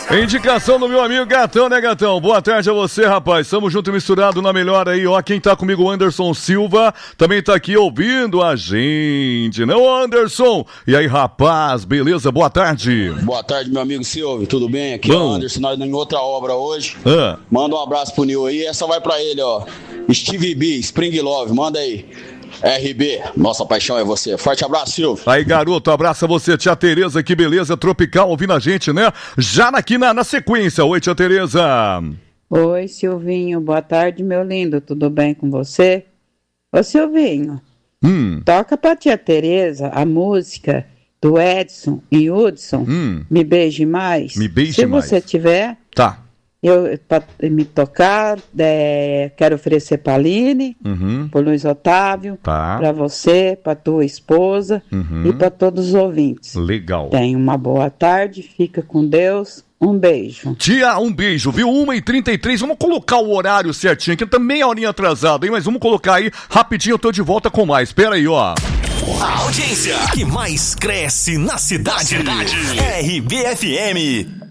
Indicação do meu amigo Gatão, né, Gatão? Boa tarde a você, rapaz. Estamos junto e misturado na melhor aí, ó. Quem tá comigo, o Anderson Silva, também tá aqui ouvindo a gente, né, ô Anderson? E aí, rapaz, beleza? Boa tarde. Boa tarde, meu amigo Silvio, tudo bem? Aqui é o Anderson, nós em outra obra hoje. Manda um abraço pro Nil aí, essa vai pra ele, ó. Stevie B, Spring Love, manda aí. RB, nossa paixão é você. Forte abraço, Silvio. Aí, garoto, abraço a você, tia Tereza, que beleza, tropical, ouvindo a gente, né? Já aqui na sequência. Oi, tia Tereza. Oi, Silvinho, boa tarde, meu lindo, tudo bem com você? Ô, Silvinho, toca pra tia Tereza a música do Edson e Hudson, Me Beije Mais. Me Beije Mais. Se você tiver... Tá. Pra me tocar, quero oferecer pra Aline, pro Luiz Otávio, pra você, pra tua esposa e pra todos os ouvintes. Legal. Tenha uma boa tarde, fica com Deus, um beijo. Tia, um beijo, viu? 1h33, vamos colocar o horário certinho, que também é horinha atrasada, hein? Mas vamos colocar aí, rapidinho eu tô de volta com mais. Espera aí, ó. A audiência que mais cresce na cidade. RBFM.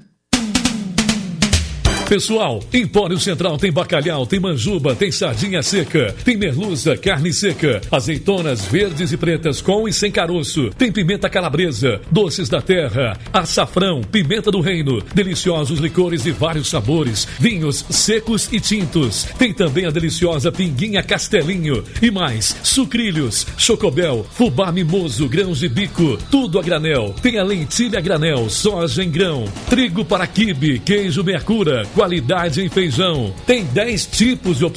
Pessoal, Empório Central tem bacalhau, tem manjuba, tem sardinha seca, tem merluza, carne seca, azeitonas verdes e pretas com e sem caroço, tem pimenta calabresa, doces da terra, açafrão, pimenta do reino, deliciosos licores de vários sabores, vinhos secos e tintos. Tem também a deliciosa pinguinha Castelinho e mais, sucrilhos, chocobel, fubá mimoso, grãos de bico, tudo a granel. Tem a lentilha a granel, soja em grão, trigo para quibe, queijo mercura, qualidade em feijão. Tem 10 tipos de opções